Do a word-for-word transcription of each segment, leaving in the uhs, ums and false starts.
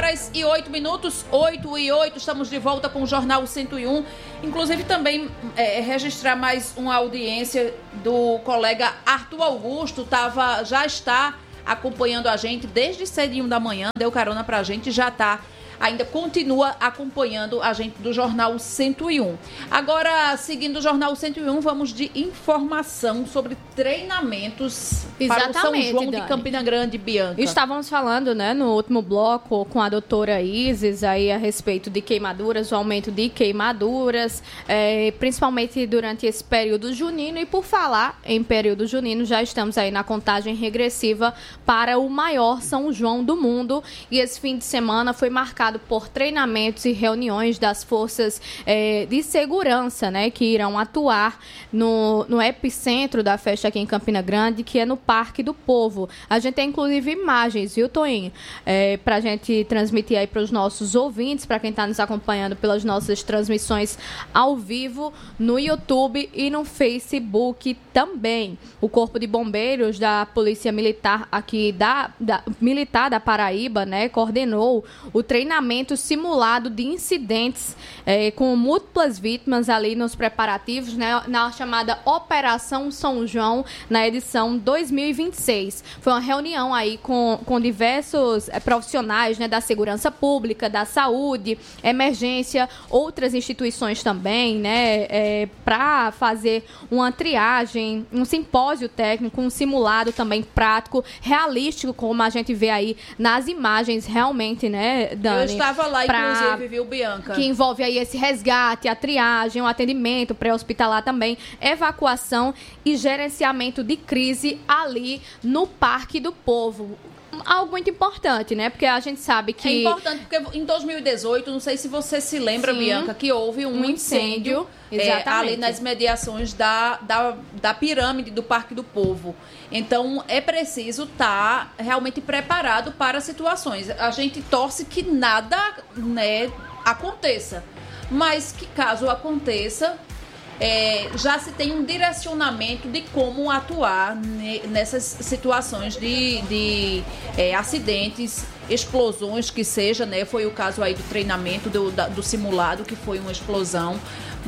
horas e oito minutos, oito e oito, estamos de volta com o Jornal cento e um. Inclusive também é, registrar mais uma audiência do colega Arthur Augusto, tava, já está acompanhando a gente desde cedinho da manhã, deu carona pra gente, já está ainda continua acompanhando a gente do Jornal cento e um. Agora, seguindo o Jornal cento e um, vamos de informação sobre treinamentos Exatamente, para o São João Dani. de Campina Grande, Bianca. Estávamos falando, né, no último bloco com a doutora Isis aí a respeito de queimaduras, o aumento de queimaduras, é, principalmente durante esse período junino. E por falar em período junino, já estamos aí na contagem regressiva para o maior São João do mundo. E esse fim de semana foi marcado por treinamentos e reuniões das forças eh, de segurança, né, que irão atuar no, no epicentro da festa aqui em Campina Grande, que é no Parque do Povo. A gente tem, inclusive, imagens, viu, Toinho? Eh, para a gente transmitir aí para os nossos ouvintes, para quem está nos acompanhando pelas nossas transmissões ao vivo no YouTube e no Facebook também. O Corpo de Bombeiros da Polícia Militar aqui da, da Militar da Paraíba, né, coordenou o treinamento simulado de incidentes eh, com múltiplas vítimas ali nos preparativos, né, na chamada Operação São João, na edição dois mil e vinte e seis. Foi uma reunião aí com, com diversos eh, profissionais, né, da segurança pública, da saúde, emergência, outras instituições também, né, eh, para fazer uma triagem, um simpósio técnico, um simulado também prático, realístico, como a gente vê aí nas imagens, realmente, né, Dani? Eu estava lá, inclusive, viu, Bianca? Que envolve aí esse resgate, a triagem, o atendimento pré-hospitalar também, evacuação e gerenciamento de crise ali no Parque do Povo. Algo muito importante, né? Porque a gente sabe que... É importante porque em dois mil e dezoito, não sei se você se lembra, Sim, Bianca, que houve um, um incêndio, incêndio é, ali nas mediações da, da, da pirâmide do Parque do Povo. Então, é preciso estar realmente preparado para situações. A gente torce que nada, né, aconteça. Mas que caso aconteça... É, já se tem um direcionamento de como atuar ne, nessas situações de, de é, acidentes, explosões, que seja, né? Foi o caso aí do treinamento, do, da, do simulado, que foi uma explosão.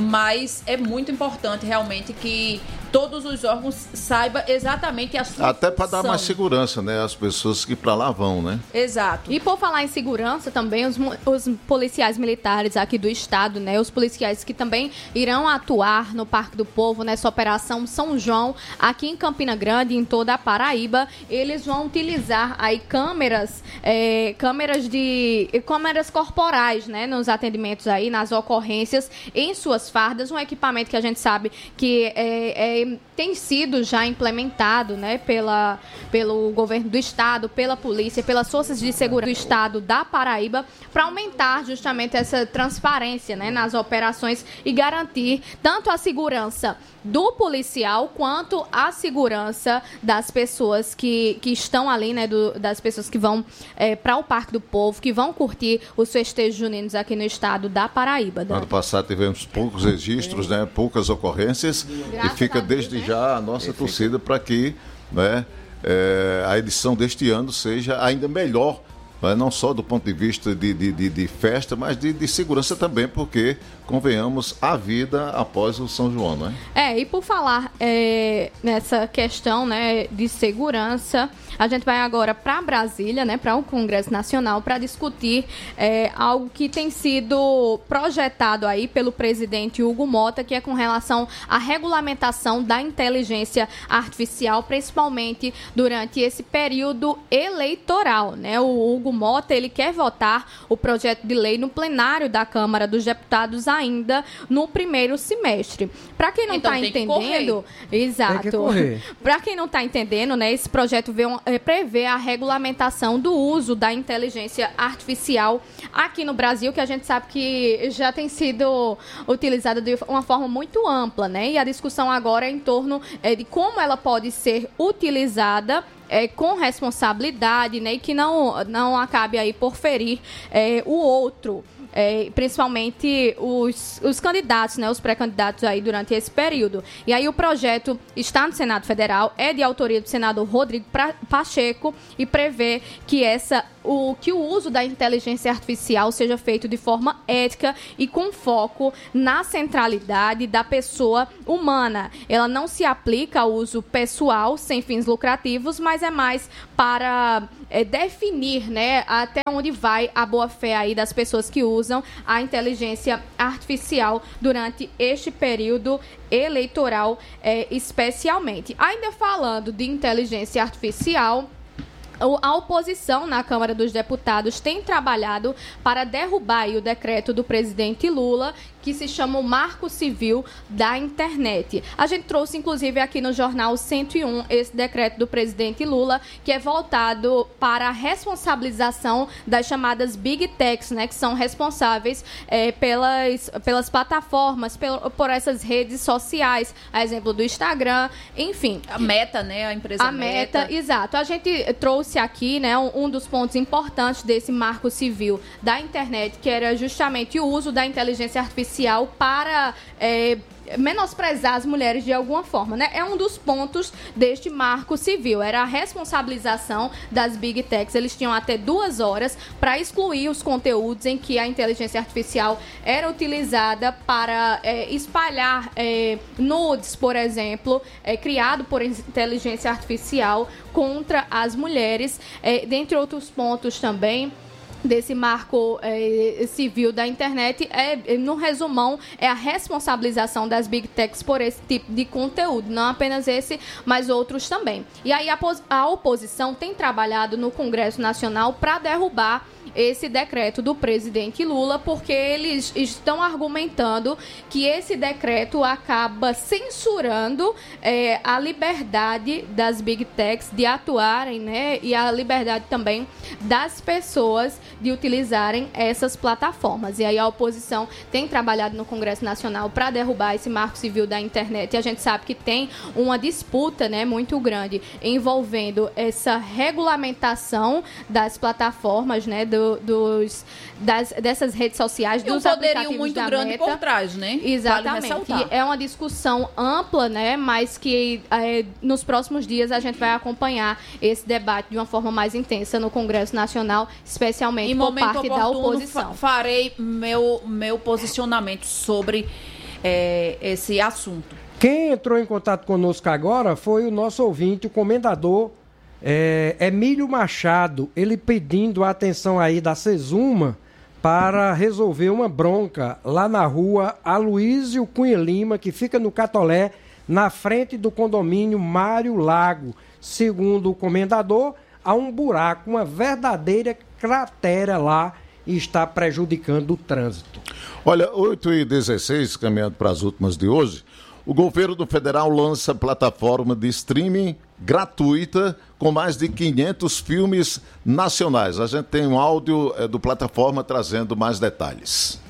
Mas é muito importante realmente que todos os órgãos saibam exatamente a sua Até para dar função. mais segurança, né? Às pessoas que para lá vão, né? Exato. E por falar em segurança também, os, os policiais militares aqui do estado, né? Os policiais que também irão atuar no Parque do Povo, nessa Operação São João, aqui em Campina Grande, em toda a Paraíba, eles vão utilizar aí câmeras, é, câmeras de... câmeras corporais, né? Nos atendimentos aí, nas ocorrências, em suas fardas, um equipamento que a gente sabe que é, é, tem sido já implementado, né, pela, pelo governo do estado, pela polícia, pelas forças de segurança do estado da Paraíba, para aumentar justamente essa transparência, né, nas operações e garantir tanto a segurança do policial quanto a segurança das pessoas que, que estão ali, né, do, das pessoas que vão é, para o Parque do Povo, que vão curtir os festejos juninos aqui no estado da Paraíba. No ano passado tivemos poucos registros, né, poucas ocorrências, Graças e fica desde Deus, já a nossa torcida para que, né, é, a edição deste ano seja ainda melhor, né, não só do ponto de vista de, de, de, de festa, mas de, de segurança também, porque, convenhamos, a vida após o São João, né? É, e por falar é, nessa questão, né, de segurança, a gente vai agora para Brasília, né, para o Congresso Nacional, para discutir é, algo que tem sido projetado aí pelo presidente Hugo Mota, que é com relação à regulamentação da inteligência artificial, principalmente durante esse período eleitoral, né? O Hugo Mota, ele quer votar o projeto de lei no plenário da Câmara dos Deputados ainda no primeiro semestre. Para quem não está então, entendendo, exato. Para quem não está entendendo, né, esse projeto vê um, é, prevê a regulamentação do uso da inteligência artificial aqui no Brasil, que a gente sabe que já tem sido utilizada de uma forma muito ampla, né? E a discussão agora é em torno é, de como ela pode ser utilizada É, com responsabilidade, né, e que não, não acabe aí por ferir é, o outro. é, principalmente os, os candidatos, né, os pré-candidatos aí durante esse período. E aí o projeto está no Senado Federal, é de autoria do senador Rodrigo Pacheco e prevê que, essa, o, que o uso da inteligência artificial seja feito de forma ética e com foco na centralidade da pessoa humana. Ela não se aplica ao uso pessoal sem fins lucrativos, mas é mais para é, definir, né, até onde vai a boa-fé aí das pessoas que usam a inteligência artificial durante este período eleitoral, é, especialmente. Ainda falando de inteligência artificial, a oposição na Câmara dos Deputados tem trabalhado para derrubar aí o decreto do presidente Lula, que se chama o Marco Civil da Internet. A gente trouxe, inclusive, aqui no Jornal cento e um, esse decreto do presidente Lula, que é voltado para a responsabilização das chamadas Big Techs, né, que são responsáveis é, pelas, pelas plataformas, pel, por essas redes sociais, a exemplo do Instagram, enfim. A Meta, né, a empresa a Meta. Meta, exato. A gente trouxe aqui, né, um, um dos pontos importantes desse Marco Civil da Internet, que era justamente o uso da inteligência artificial para é, menosprezar as mulheres de alguma forma, né? É um dos pontos deste Marco Civil, era a responsabilização das Big Techs. Eles tinham até duas horas para excluir os conteúdos em que a inteligência artificial era utilizada para é, espalhar é, nudes, por exemplo, é, criado por inteligência artificial contra as mulheres, é, dentre outros pontos também desse marco eh, civil da internet, é, no resumão, é a responsabilização das Big Techs por esse tipo de conteúdo, não apenas esse, mas outros também. E aí a, a oposição tem trabalhado no Congresso Nacional para derrubar esse decreto do presidente Lula, porque eles estão argumentando que esse decreto acaba censurando é, a liberdade das Big Techs de atuarem, né, e a liberdade também das pessoas de utilizarem essas plataformas. E aí a oposição tem trabalhado no Congresso Nacional para derrubar esse Marco Civil da Internet. E a gente sabe que tem uma disputa, né, muito grande envolvendo essa regulamentação das plataformas, né, do Do, dos, das, dessas redes sociais, e dos um aplicativos muito da grande Meta. por trás, né? Exatamente. Vale é uma discussão ampla, né? Mas que é, nos próximos dias a gente vai acompanhar esse debate de uma forma mais intensa no Congresso Nacional, especialmente em por parte da oposição. Farei meu, meu posicionamento sobre é, esse assunto. Quem entrou em contato conosco agora foi o nosso ouvinte, o comendador É, Emílio Machado, ele pedindo a atenção aí da Sesuma para resolver uma bronca lá na rua Aloísio Cunha Lima, que fica no Catolé, na frente do condomínio Mário Lago. Segundo o comendador, há um buraco, uma verdadeira cratera lá e está prejudicando o trânsito. Olha, oito e dezesseis, caminhando para as últimas de hoje, o governo federal lança plataforma de streaming gratuita com mais de quinhentos filmes nacionais. A gente tem um áudio é, do plataforma trazendo mais detalhes.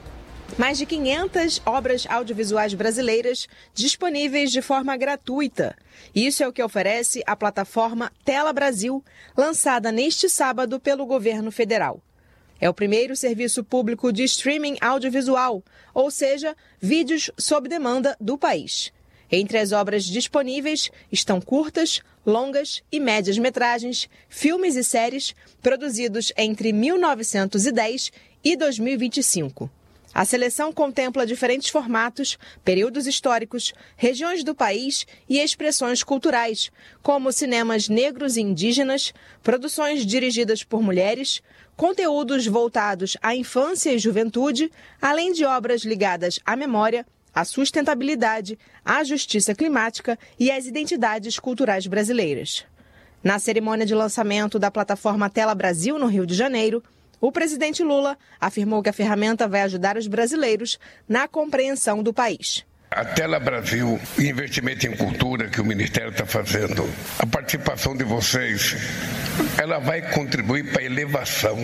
Mais de quinhentas obras audiovisuais brasileiras disponíveis de forma gratuita. Isso é o que oferece a plataforma Tela Brasil, lançada neste sábado pelo governo federal. É o primeiro serviço público de streaming audiovisual, ou seja, vídeos sob demanda do país. Entre as obras disponíveis estão curtas, longas e médias metragens, filmes e séries produzidos entre mil novecentos e dez e dois mil e vinte e cinco. A seleção contempla diferentes formatos, períodos históricos, regiões do país e expressões culturais, como cinemas negros e indígenas, produções dirigidas por mulheres, conteúdos voltados à infância e juventude, além de obras ligadas à memória, à sustentabilidade, à justiça climática e às identidades culturais brasileiras. Na cerimônia de lançamento da plataforma Tela Brasil, no Rio de Janeiro, o presidente Lula afirmou que a ferramenta vai ajudar os brasileiros na compreensão do país. A Tela Brasil, o investimento em cultura que o Ministério está fazendo, a participação de vocês, ela vai contribuir para a elevação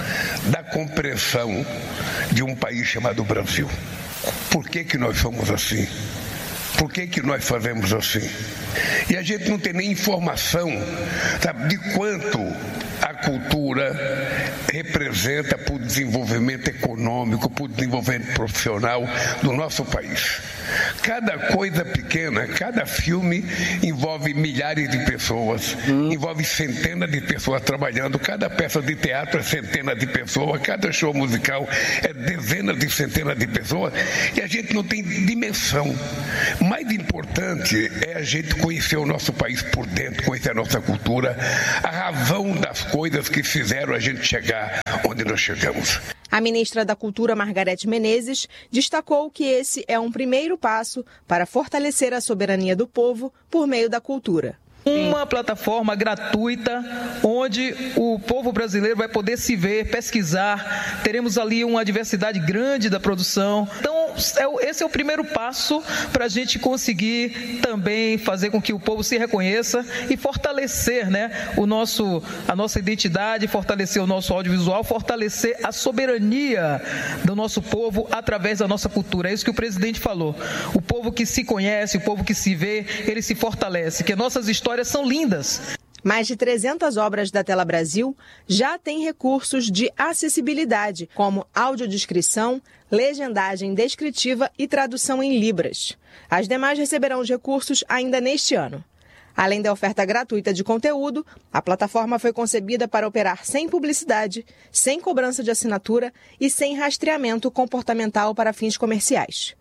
da compreensão de um país chamado Brasil. Por que que nós somos assim? Por que que nós fazemos assim? E a gente não tem nem informação, sabe, de quanto a cultura representa para o desenvolvimento econômico, para o desenvolvimento profissional do nosso país. Cada coisa pequena, cada filme envolve milhares de pessoas, hum. envolve centenas de pessoas trabalhando, cada peça de teatro é centenas de pessoas, cada show musical é dezenas de centenas de pessoas, e a gente não tem dimensão. Mais importante é a gente conhecer o nosso país por dentro, conhecer a nossa cultura, a razão das coisas que fizeram a gente chegar onde nós chegamos. A ministra da Cultura, Margarete Menezes, destacou que esse é um primeiro passo para fortalecer a soberania do povo por meio da cultura. Uma plataforma gratuita onde o povo brasileiro vai poder se ver, pesquisar. Teremos ali uma diversidade grande da produção. Então, esse é o primeiro passo para a gente conseguir também fazer com que o povo se reconheça e fortalecer, né, o nosso, a nossa identidade, fortalecer o nosso audiovisual, fortalecer a soberania do nosso povo através da nossa cultura. É isso que o presidente falou. O povo que se conhece, o povo que se vê, ele se fortalece, que nossas histórias são lindas. Mais de trezentas obras da Tela Brasil já têm recursos de acessibilidade, como audiodescrição, legendagem descritiva e tradução em libras. As demais receberão os recursos ainda neste ano. Além da oferta gratuita de conteúdo, a plataforma foi concebida para operar sem publicidade, sem cobrança de assinatura e sem rastreamento comportamental para fins comerciais.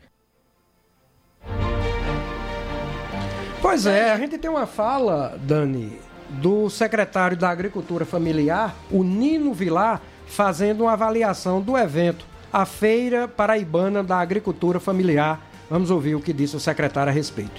Pois é, a gente tem uma fala, Dani, do secretário da Agricultura Familiar, o Nino Vilar, fazendo uma avaliação do evento, a Feira Paraibana da Agricultura Familiar. Vamos ouvir o que disse o secretário a respeito.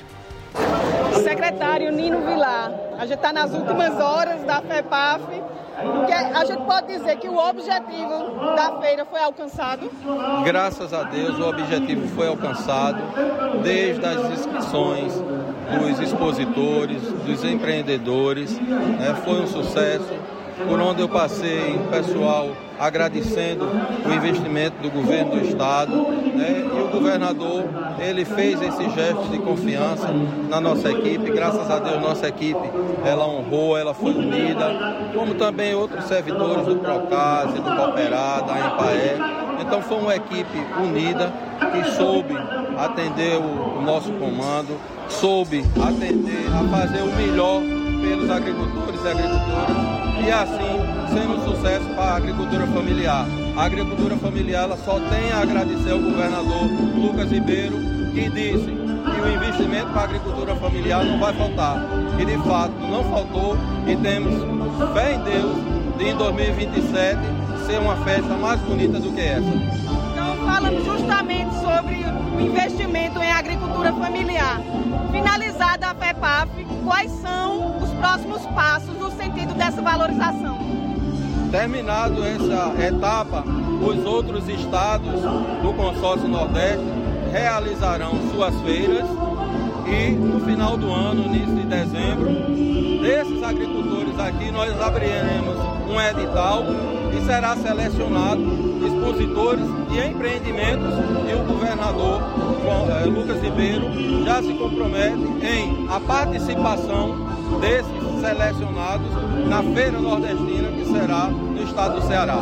Secretário Nino Vilar, a gente está nas últimas horas da FEPAF, que a gente pode dizer que o objetivo da feira foi alcançado? Graças a Deus, o objetivo foi alcançado, desde as inscrições dos expositores, dos empreendedores, né, foi um sucesso, por onde eu passei, pessoal, agradecendo o investimento do governo do estado, né, e o governador, ele fez esse gesto de confiança na nossa equipe, graças a Deus nossa equipe, ela honrou, ela foi unida, como também outros servidores do Procase, do Cooperá, da Empaé. Então foi uma equipe unida que soube atender o, o nosso comando, soube atender, a fazer o melhor pelos agricultores e agricultoras, e assim sendo um sucesso para a agricultura familiar. A agricultura familiar ela só tem a agradecer ao governador Lucas Ribeiro, que disse que o investimento para a agricultura familiar não vai faltar. E de fato não faltou, e temos fé em Deus de em dois mil e vinte e sete ser uma festa mais bonita do que essa. Então falamos justamente sobre o investimento em agricultura familiar. Finalizada a FEPAF, quais são os próximos passos no sentido dessa valorização? Terminado essa etapa, os outros estados do Consórcio Nordeste realizarão suas feiras e no final do ano, início de dezembro, desses agricultores aqui nós abriremos um edital e será selecionado expositores de empreendimentos, e o governador João, eh, Lucas Ribeiro já se compromete em a participação desses selecionados na Feira Nordestina, que será no estado do Ceará.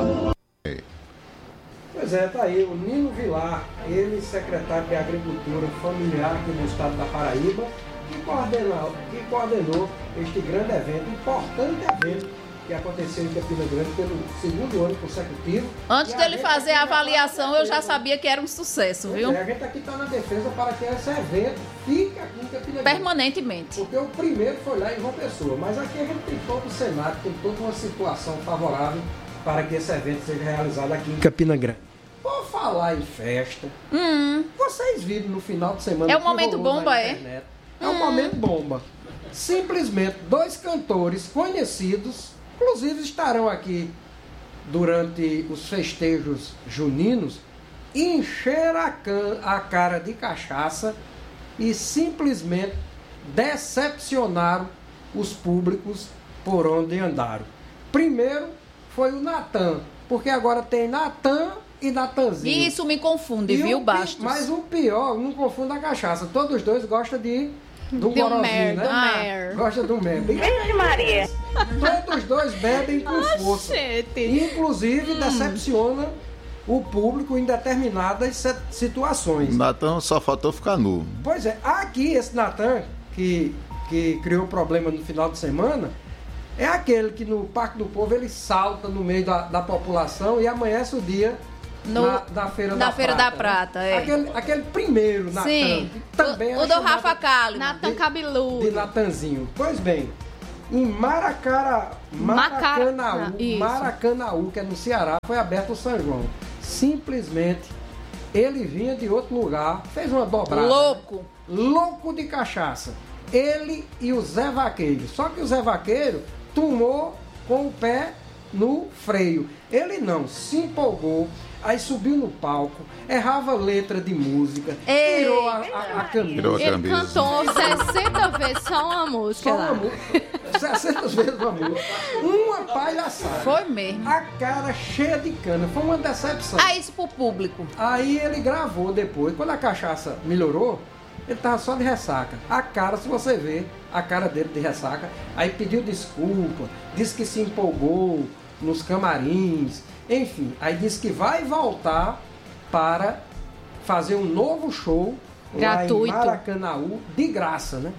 Pois é, tá aí o Nino Vilar, ele secretário de Agricultura Familiar aqui no estado da Paraíba, que coordenou, que coordenou este grande evento, importante evento, que aconteceu em Campina Grande pelo segundo ano consecutivo. Antes dele fazer a avaliação, eu já sabia que era um sucesso, viu? É, a gente aqui está na defesa para que esse evento fique aqui em Campina Grande. Permanentemente. Porque o primeiro foi lá em João Pessoa, mas aqui a gente tem todo o cenário, tem toda uma situação favorável para que esse evento seja realizado aqui em Campina Grande. Por falar em festa, hum. vocês viram no final de semana... É um momento bomba, é? É um hum. momento bomba. Simplesmente dois cantores conhecidos, inclusive estarão aqui durante os festejos juninos, encheram a, can, a cara de cachaça e simplesmente decepcionaram os públicos por onde andaram. Primeiro foi o Natan, porque agora tem Natan e Natanzinho. Isso me confunde, e viu, Bastos? Mas o pior, não confunda a cachaça. Todos dois gostam de Do de um Gorozinho, mer, né? do Ah, mer. Gosta do mer. Bem, Maria. todos os dois bebem com força. Inclusive, decepciona o público em determinadas se- situações. Natan só faltou ficar nu. Pois é, aqui esse Natan, que, que criou problema no final de semana, é aquele que no Parque do Povo ele salta no meio da, da população e amanhece o dia No- na, na Feira, na da, Feira Prata, da Prata, né? é. Aquele, aquele primeiro Natan, Sim. que também O, o era do chamado Rafa Kalimann. Natan de cabeludo. Natanzinho. Pois bem, em Maracara, Macara- Maracanaú, Isso. Maracanaú, que é no Ceará, foi aberto o São João. Simplesmente, ele vinha de outro lugar, fez uma dobrada. Louco. Né? Louco de cachaça. Ele e o Zé Vaqueiro. Só que o Zé Vaqueiro tomou com o pé no freio. Ele não, se empolgou, aí subiu no palco, errava letra de música, Ei, tirou a, a, a camisa. Tirou a Ele camisa. cantou sessenta vezes só uma música Só lá. uma música, sessenta vezes uma música. Uma palhaçada. Foi mesmo. A cara cheia de cana. Foi uma decepção. Ah, isso pro público. Aí ele gravou depois. Quando a cachaça melhorou, ele tava só de ressaca. A cara, se você ver, a cara dele de ressaca. Aí pediu desculpa, disse que se empolgou nos camarins. Enfim, aí disse que vai voltar para fazer um novo show Gratuito. lá em Maracanaú, de graça, né?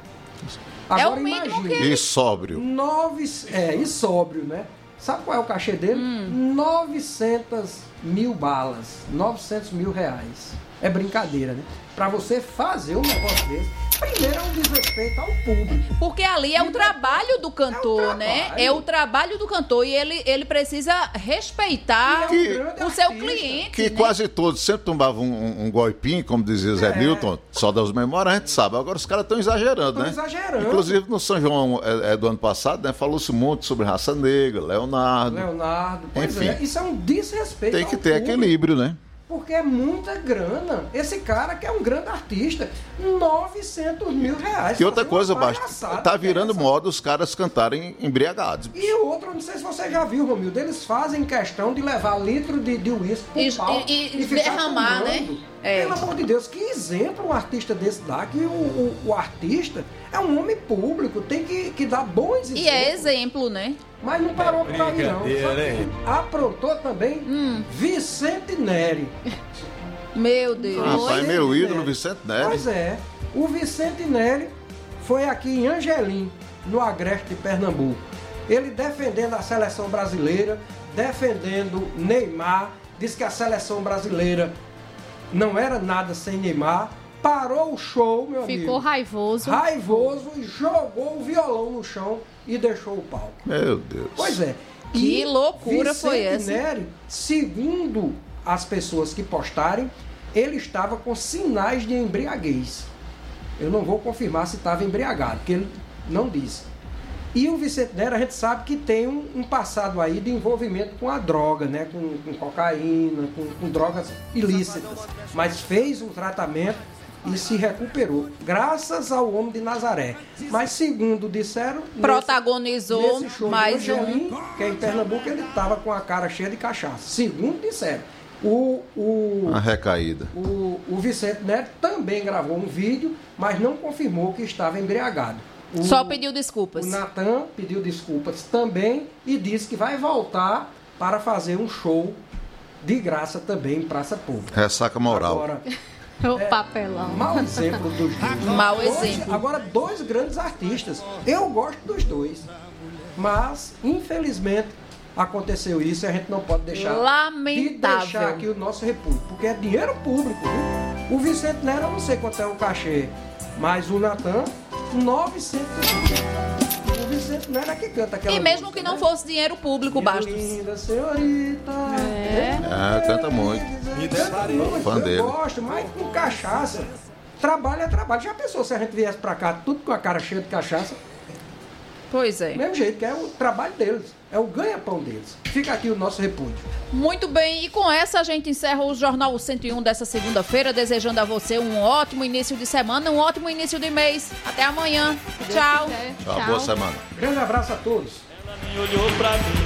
É o mínimo que E sóbrio. Nove, é, e sóbrio, né? Sabe qual é o cachê dele? Hum. novecentas mil balas. novecentos mil reais. É brincadeira, né? Pra você fazer um negócio desse, primeiro é um desrespeito ao público. Porque ali é o trabalho do cantor, É o né? trabalho. É o trabalho do cantor e ele, ele precisa respeitar E é um grande o seu artista. cliente. Que né? quase todos sempre tomavam um, um golpinho, como dizia Zé É. Milton, só das memórias, a gente sabe. Agora os caras estão exagerando, Tão né? exagerando. Inclusive no São João é, é, do ano passado, né? Falou-se muito sobre raça negra, Leonardo. Leonardo, pois Enfim. é, isso é um desrespeito Tem que ao ter público, equilíbrio, né? porque é muita grana. Esse cara que é um grande artista, novecentos mil reais. E outra fazer uma coisa, Basta, palhaçada tá virando dessa. moda os caras cantarem embriagados. E o outro, não sei se você já viu, Romildo, eles fazem questão de levar litro de de uísque pro E- palco e- e ficar derramar, tomando. né? É. Pelo amor de Deus, que exemplo um artista desse dá, que o, o, o artista é um homem público, tem que, que dar bons exemplos. E é exemplo, né? Mas não parou por aí, não. Sabe quem aprontou também Hum. Vicente Neri. Meu Deus. Rapaz, meu ídolo, Vicente Nery. Pois é. O Vicente Neri foi aqui em Angelim, no Agreste de Pernambuco. Ele defendendo a seleção brasileira, defendendo Neymar, disse que a seleção brasileira não era nada sem Neymar, parou o show, meu amigo. Ficou raivoso. Raivoso e jogou o violão no chão e deixou o palco. Meu Deus. Pois é. Que E loucura Vicente foi essa? Neri, segundo as pessoas que postarem, ele estava com sinais de embriaguez. Eu não vou confirmar se estava embriagado, porque ele não disse. E o Vicente Neri, a gente sabe que tem um, um passado aí de envolvimento com a droga, né? Com, com cocaína, com, com drogas ilícitas. Mas fez um tratamento e se recuperou, graças ao homem de Nazaré. Mas segundo disseram, nesse- Protagonizou Nesse show mais de um. Angelim, que é em Pernambuco, ele estava com a cara cheia de cachaça. Segundo disseram. O, o, Uma recaída. o, o Vicente Neto também gravou um vídeo, mas não confirmou que estava embriagado. O, Só pediu desculpas. O Natan pediu desculpas também e disse que vai voltar para fazer um show de graça também em praça pública. Ressaca moral. Agora, O papelão. mau exemplo dos dois. Mau Dois- exemplo. Agora, dois grandes artistas. Eu gosto dos dois. Mas, infelizmente, aconteceu isso e a gente não pode deixar Lamentável. de deixar aqui o nosso repúdio. Porque é dinheiro público, viu? O Vicente Nero, eu não sei quanto é o cachê. Mas o Natan, novecentos mil. O Vicente Nero é que canta aquela E mesmo música, que não né? fosse dinheiro público, Minha Bastos. linda senhorita. É. Ah, canta muito. Canta muito. Fã dele. Eu gosto, mas com cachaça. Trabalho é trabalho. Já pensou se a gente viesse pra cá tudo com a cara cheia de cachaça? Pois é. Do mesmo jeito, que é o trabalho deles. É o ganha-pão deles. Fica aqui o nosso repúdio. Muito bem, e com essa a gente encerra o Jornal cento e um dessa segunda-feira, desejando a você um ótimo início de semana, um ótimo início de mês. Até amanhã. Tchau. quiser. Tchau, boa semana. Grande abraço a todos. Ela nem olhou pra mim.